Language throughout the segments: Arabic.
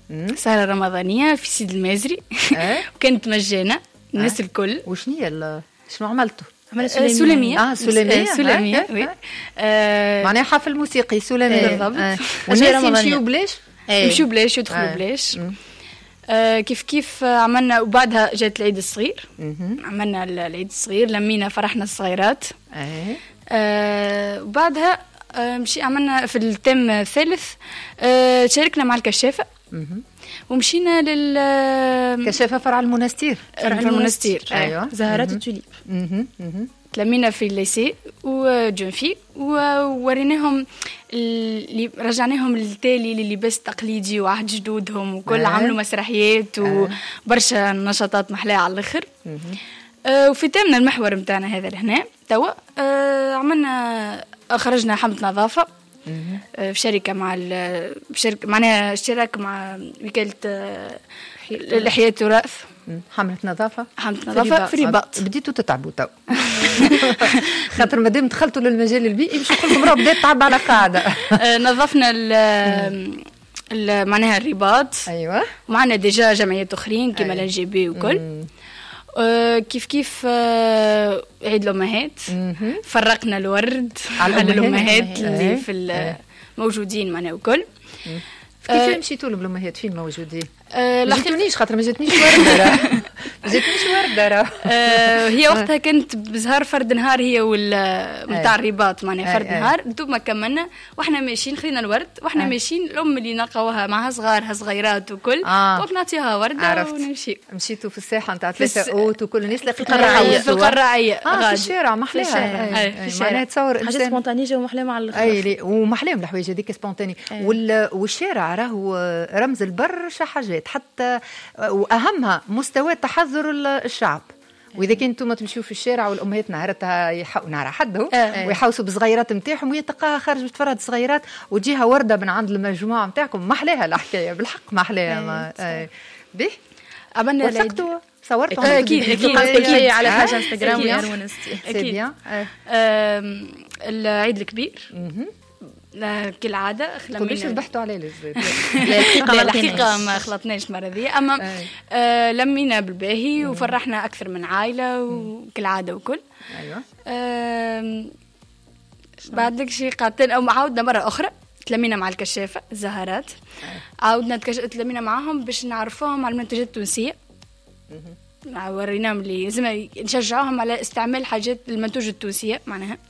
سهرة رمضانية في سيد المازري. وكانت مجانة الناس الكل. وشنو شنو عملتوا؟ سلمية. سلمية. معناها حفل موسيقي سلمية. بالضبط. والناس يمشيوا بلاش؟ يمشيوا بلاش يدخلوا بلاش. كيف عملنا. وبعدها جات العيد الصغير. عملنا العيد الصغير، لمينا فرحنا الصغيرات. وبعدها عملنا في التم الثالث شاركنا مع الكشافة. ومشينا كشافة فرع المنستير. أيوة. زهرات التوليب. تلمينا في الليسي وجنفي ووريناهم اللي رجعناهم للتالي للباس التقليدي وعهد جدودهم وكل. عملوا مسرحيات وبرشا نشاطات محلاة على الآخر. وفي تامنا المحور متاعنا هذا لهنا توا عملنا خرجنا حملة نظافة في شركة معناها اشتراك مع وكالة الإحياء التراث. حملة نظافة في الرباط. بديتوا تتعبوا تو. خاطر مادام دخلتوا للمجال البيئي باش نقول لكم راه بدات تعب على قاعدة. نظفنا معناها الرباط. ايوه. ومعنا ديجا جمعيات اخرين كيما ال جي بي وكل. كيف عيد الأمهات. فرقنا الورد على الأمهات اللي في موجودين معنا وكل. كيف مشيتوا لهم الأمهات فين موجودين؟ ما جاتنيش خاطر ما جاتنيش وردة. ما جاتنيش وردة. هي وقتها كانت بزهار فرد نهار هي متاع الرباط معناها فرد نهار. دوب ما كملنا واحنا ماشيين خذينا الورد واحنا ماشيين الأم اللي نلقاوها معها صغارها صغيرات وكل. دوك نعطيها وردة ونمشي. مشيتوا في الساحة نتاع 3 أوت وكل الناس في القراعية. في القراعية. في الشارع محلاها. في الشارع تصور حاجة سبونتانية ومحلاها مع الآخر. أي ومحلاهم الحوايج هذيك سبونتاني. والشارع راهو رمز البرشا حاجات حتى واهمها مستوى تحضر الشعب. واذا كنتوا ما تمشيوا في الشارع والامهات نهارتها نهار حدهم ويحوسوا بصغيرات نتاعهم وهي تلقاها خارج بتفرد صغيرات وتجيها ورده من عند المجموعه نتاعكم. محلاها الحكايه بالحق محلاها. به عملنا وثقتوا صورتوا اكيد على حاجه انستغرام ويرونستي اكيد. العيد الكبير كالعادة كلش ذبحتوا عليه الزيت. لا الحقيقة ما خلطناش المرة ذي أما لمينا بالباهي وفرحنا أكثر من عائلة وكالعادة وكل. أيوة. بعد لك شيء قاتل أو عاودنا مرة أخرى تلمينا مع الكشافة الزهرات. عاودنا تلمينا معهم باش نعرفوهم على المنتجات التونسية. وريناهم اللي لازم نشجعوهم على استعمال حاجات المنتوج التونسية معناها.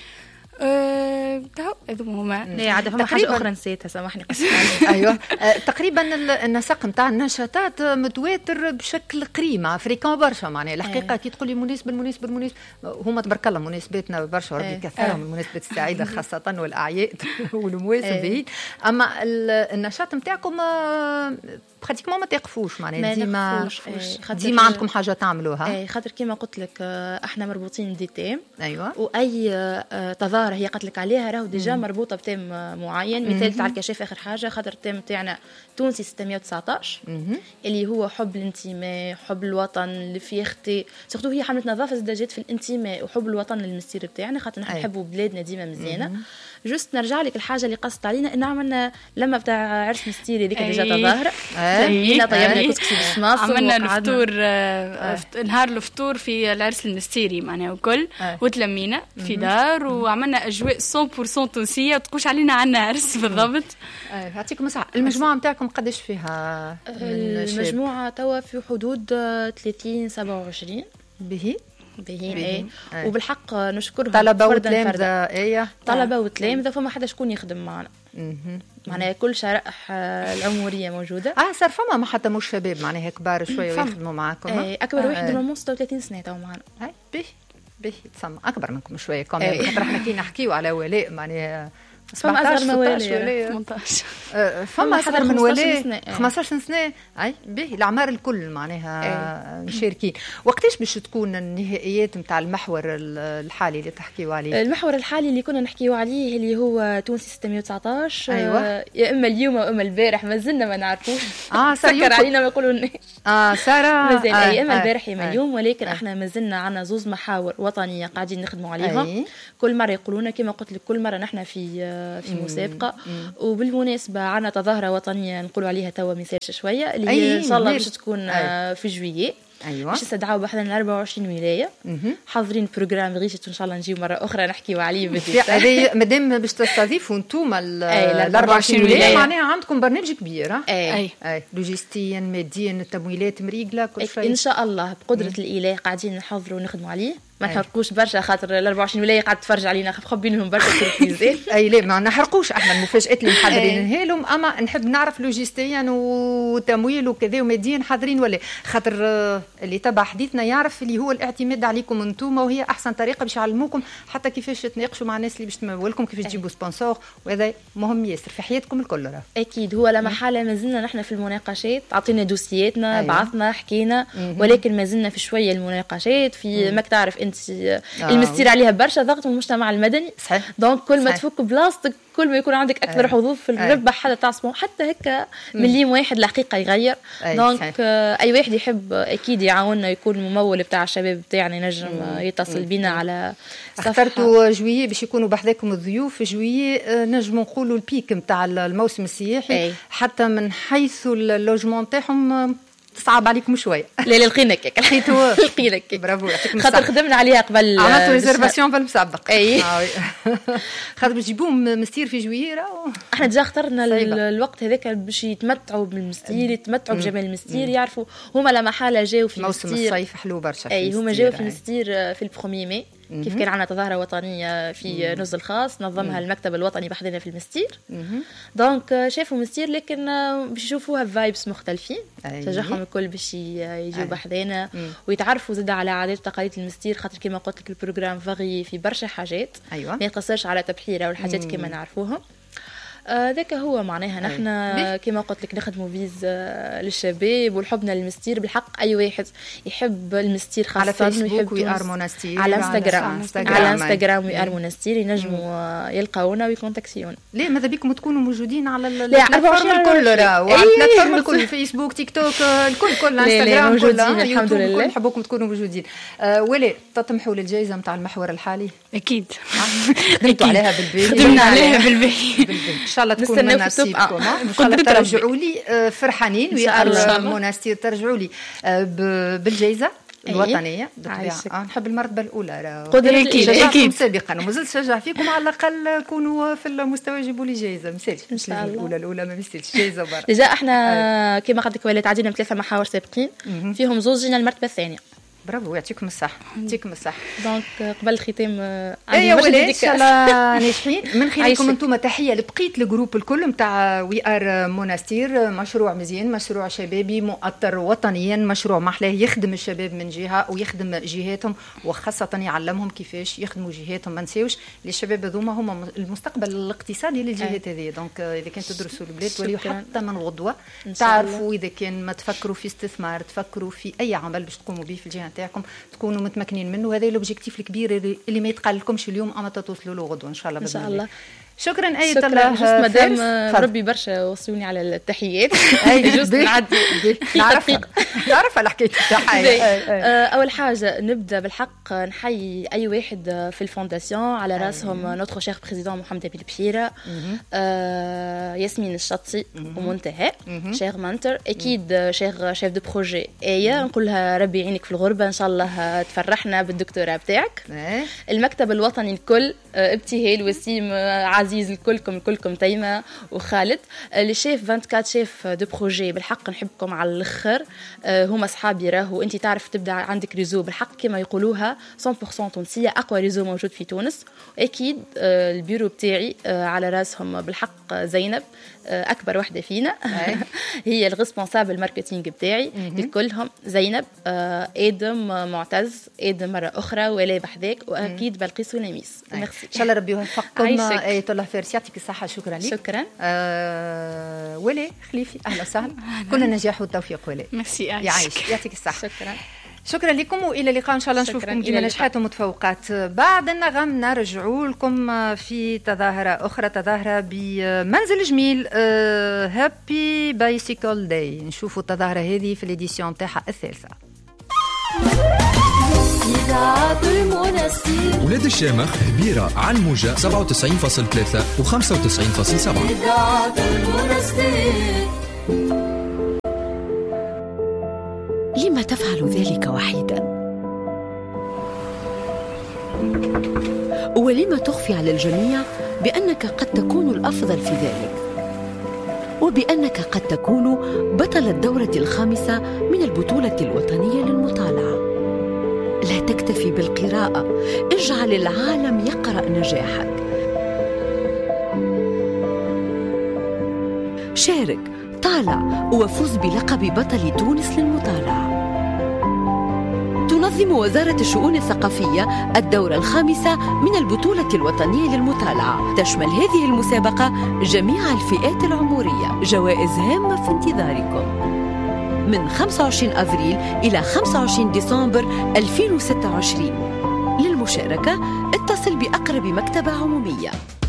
هما عادة فما حاجة أخرى نسيتها سامحني. أيوة. تقريبا النسق نتاع النشاطات متواتر بشكل قريمة فريكون برشا معناها الحقيقة. كي تقولي مناسب هما تبارك الله مناسباتنا برشا وربي يكثرهم المناسبات السعيدة خاصة والأعياد والمواسم بعيد. أما النشاط نتاعكم براتيكمون ما تقفوش معناها ديما عندكم حاجة تعملوها. خاطر كيما قلت لك احنا مربوطين بدي تيم. أيوة. وأي تظاهرة هي قتلك عليها راهو ديجا مربوطة بتيم معين. مثال تاع الكشاف آخر حاجة خاطر التيم تاعنا تونسي 619 اللي هو حب الانتماء حب الوطن الفيختي سورتو. هي حملة نظافة زادة جات في الانتماء وحب الوطن للمسير بتاعنا خاطر نحن نحبوا بلادنا ديما مزيانة. جست نرجع لك الحاجة اللي قصت علينا إن عملنا لما بتاع عرس مستيري ذيك ديجا تظاهرة. طيبنا كسكسي بالصماص عملنا الفطور نهار الفطور في العرس المستيري معناها وكل. وتلمينا في دار وعملنا أجواء 100% تونسية وتقوش علينا عنا عرس بالضبط. يعطيكم الصحة. المجموعة متاعكم قداش فيها؟ المجموعة توا في حدود 30-27. بهي وبالحق نشكرهم طلبة وتلامذة. طلبة وتلامذة فما حدا شكون يخدم معنا معناها كل شرائح العمرية موجودة. صار فما ما حتى مش شباب معناها كبار شوية ويخدموا معاكم. أكبر واحد من 36 سنة تو معنا. به تسمى أكبر منكم شوية كمان. خاطر احنا كي نحكيو على ولاء معناها فما أصغر من ولاء 18 فما أصغر من ولاء 15 سنة. به الأعمار الكل معناها مشاركين. وقتاش باش تكون النهائيات متاع المحور الحالي اللي تحكيوا عليه؟ المحور الحالي اللي كنا نحكيوا عليه اللي هو تونسي 619. أيوة. يا إما اليوم أو إما البارح ما زلنا ما نعرفوش. سكر علينا ما يقولوناش. سارة مازال يا إما البارح يا إما اليوم. ولكن احنا ما زلنا عنا زوز محاور وطنية قاعدين نخدموا عليها. كل مرة يقولونا كما قلت لك كل مرة نحن في في مسابقه. وبالمناسبه عندنا تظاهره وطنيه نقولوا عليها توا ميساج شويه اللي هي ان شاء الله باش تكون في جويي. ايوه باش نستدعوا بحثنا 24 ولايه حاضرين بروجرام غيشت ان شاء الله نجيو مره اخرى نحكيوا عليه هذه مادام باش تستضيفوا انتم ال 24 ولايه معناها عندكم برنامج كبير. اي لوجستيا ماديا التمويلات مريقله كل شيء ان شاء الله بقدره الاله قاعدين نحضروا ونخدموا عليه. ما نحرقوش برشا خاطر ال 24 ولايه قاعد تتفرج علينا خبينهم برشا سيربريزات. اي لا ما نحرقوش احنا المفاجات اللي محضرينها لهم اما نحب نعرف لوجستيا وتمويل وكذا وماديا حاضرين ولا خاطر اللي تبع حديثنا يعرف اللي هو الاعتماد عليكم انتم وهي احسن طريقه باش يعلموكم حتى كيفاش تناقشوا مع الناس اللي باش تمولكم كيفاش تجيبوا سبونسور وهذا مهم ياسر في حياتكم الكل. اكيد هو لا محاله ما زلنا نحن في المناقشات عطينا دوسياتنا بعثنا حكينا ولكن ما زلنا في شويه المناقشات في ماك تعرف انت المستير عليها برشا ضغط من المجتمع المدني. صحيح. دونك كل ما تفك بلاصتك كل ما يكون عندك اكثر حظوظ في الربح حتى تعصبوا حتى هيك مليم واحد الحقيقه يغير. دونك اي واحد يحب اكيد يعاوننا يكون الممول بتاع الشباب بتاعنا ينجم يتصل بينا على اخترتوا جويي باش يكونوا بحذاكم الضيوف. جويي نجموا نقولوا البيك نتاع الموسم السياحي حتى من حيث اللوجمون نتاعهم صعب عليكم شويه. لا لقيناك لقيناك برافو يعطيك الصحه خاطر خدمنا عليها قبل عملتوا ريزرفاسيون بالمسابق. اي خاطر باش يجيبوهم مستير في جويره احنا ديجا اخترنا الوقت هذاك باش يتمتعوا بالمستير يتمتعوا بجمال المستير يعرفوا هما لا محاله جاوا في موسم الصيف حلو برشا. اي هما جاوا في المستير في البروميي ماي كيف كان عندنا تظاهره وطنيه في نزل خاص نظمها المكتب الوطني بحذنا في المستير. دونك شافوا مستير لكن باش يشوفوها فايبس مختلفين شجعهم الكل باش يجوا بحذنا ويتعرفوا زاد على عادات وتقاليد المستير خاطر كما قلت لك البروجرام فغي في برشا حاجات ما يقصرش على تبحيره والحاجات كما نعرفوهم. ذاك هو معناها نحن كما قلت لك نخدموا فيز للشباب والحبنا للمستير بالحق اي واحد يحب المستير خاصه على فيسبوك ويار مونستير على انستغرام ويار مونستير ينجموا يلقاونا ويكونتاكسيون. ليه ماذا بكم تكونوا موجودين على البلاتفورم الكل وعلى البلاتفورم الكل فيسبوك تيك توك الكل انستغرام موجودين الحمد لله نحبوكم تكونوا موجودين. ولا تطمحوا للجائزه نتاع المحور الحالي؟ اكيد خدمتوا عليها بالبيت خدمنا عليها بالبيت ان شاء الله تكون من نصيبكم. ان شاء الله ترجعوا لي فرحانين ويار مونستير ترجعوا لي بالجائزه الوطنيه بالطبيعه. نحب المرتبه الاولى اكيد سابقا ومازلت نشجع فيكم على الاقل كونوا في المستوى جيبوا لي جائزه مثالش ان شاء الله. الاولى ما مثالش جائزه برا. ديجا احنا كما قلت لك ولات عدينا ب3 محاور سابقين فيهم زوج جينا المرتبه الثانيه. برافو يعطيكم الصحة يعطيكم الصحة. دونك قبل الختام عندي ولاد ان شاء الله ناجحين من خلالكم انتم. تحية لبقية الجروب الكل نتاع وي ار مونستير. مشروع مزيان مشروع شبابي مؤطر وطنيا مشروع محلاه يخدم الشباب من جهة ويخدم جهاتهم وخاصة يعلمهم كيفاش يخدموا جهاتهم. ما نساوش الشباب هذوما هما المستقبل الاقتصادي للجهات هذه. دونك اذا كان تدرسوا البلاد وليو حتى من غدوة تعرفوا اذا كان ما تفكروا في استثمار تفكروا في اي عمل باش تقوموا به في الجهة نتاعكم تكونوا متمكنين منه. هذا الاوبجيكتيف الكبير اللي ما يتقال لكمش اليوم اما توصلوا له غدوه ان شاء الله. ان شاء الله. شكرا اي الله مدام ربي برشا وصلوني على التحيات. جوست نعدي نعرف على حكايه التحيه. اول حاجه نبدا بالحق نحيي اي واحد في الفونداسيون على راسهم نوتر شيخ بريزيدون محمد ابي البحيره ياسمين الشطي ومنتهى شيخ مانتر اكيد شيف دو بروجي ايه نقول لها ربي يعينك في الغربه ان شاء الله تفرحنا بالدكتوراه بتاعك. المكتب الوطني الكل ابتهال وسيم عزيز الكلكم تيمة وخالد الشيف 24 شيف دو بروجي بالحق نحبكم على الاخر. هما اصحابي راهو انت تعرف تبدا عندك ريزو بالحق كما يقولوها 100% تونسيه اقوى ريزو موجود في تونس. واكيد البيرو بتاعي على راسهم بالحق زينب اكبر وحده فينا هي الريسبونسابل ماركتينغ بتاعي الكلهم زينب ادم معتز ادم مره اخرى ولا بحذاك واكيد بلقيس ونميس. ميرسي ان شاء الله ربي يوفقكم. ايه الله فارس يعطيك الصحه. شكرا لك. شكرا. ولي خليفي اهلا وسهلا كل النجاح والتوفيق. ولي ميرسي يعيش يعطيك الصحه. شكرا لكم والى اللقاء ان شاء الله نشوفكم ديما نجاحات ومتفوقات. بعد النغم نرجعوا لكم في تظاهره اخرى تظاهره بمنزل جميل هابي بايسيكل داي. نشوفوا التظاهره هذه في الاديسيون تاعها الثالثه. إذاعة المنستير. ولاد الشامخ هبيرة على الموجة 97.3 و 95.7. إذاعة المنستير. لما تفعل ذلك وحيدا؟ ولما تخفي على الجميع بأنك قد تكون الأفضل في ذلك، وبأنك قد تكون بطل الدورة 5 من البطولة الوطنية للمطالعة؟ لا تكتفي بالقراءة، اجعل العالم يقرأ نجاحك. شارك، طالع وفوز بلقب بطل تونس للمطالعة. تنظم وزارة الشؤون الثقافية الدورة 5 من البطولة الوطنية للمطالعة. تشمل هذه المسابقة جميع الفئات العمرية. جوائز هامة في انتظاركم من 25 أفريل إلى 25 ديسمبر 2026. للمشاركة اتصل بأقرب مكتبة عمومية.